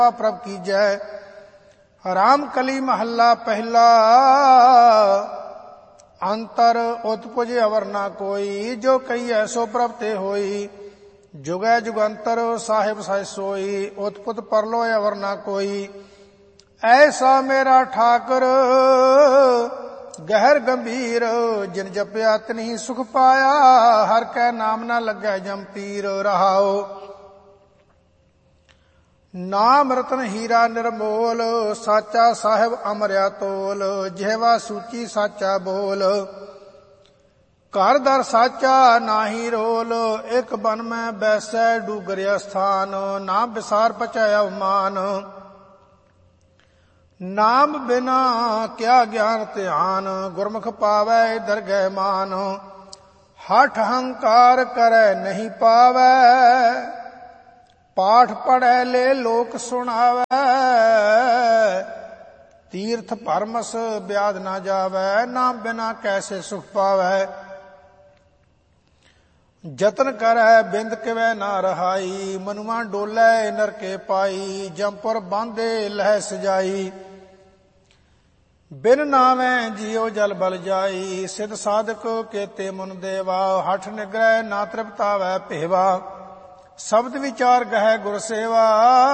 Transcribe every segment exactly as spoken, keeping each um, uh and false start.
प्रभ कीजै। राम कली महला पहला, अंतर उत्पुज अवर ना कोई, जो कही ऐसो प्रभ ते होई। जुगै जुगंतर साहिब सह सोई, उत्पुत परलो अवर ना कोई। ऐसा मेरा ठाकर गहर गंभीर, जिन जपया तिन्हि सुख पाया। हर कै नाम ना लगै जमपीर। रहाओ नाम रतन हीरा निर्मोल, साचा साहिब अमरिया तोल। ਜਿਹਵਾ सूची साचा बोल, घर दर साचा नाही रोल। एक बन में बैसै डूगरिया स्थान, नाम विसार पचै अवमान। नाम बिना क्या ज्ञान ध्यान, गुरमुख पावै दरगह मान। हठ हंकार करै नहीं पावै, पाठ पढ़ै ले लोक सुनावै। तीर्थ भरमस ब्याद ना जावै, नाम बिना कैसे सुख पावै। जतन करै बिंद किवै ना रहाई, मनुआ डोलै नरके पाई। जमपुर बांधे लह सजाई, बिन नामै जियो जल बल जाई। सिद्ध साधक केते मुन देवा, हठ निग्रह ना तृप्तावै भेवा। शब्द विचार गह गुर सेवा,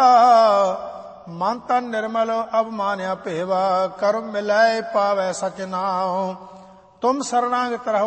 मन तन निर्मल अवमान्या भेवा। कर्म मिलै पावै सच नाम, तुम शरणागत रहो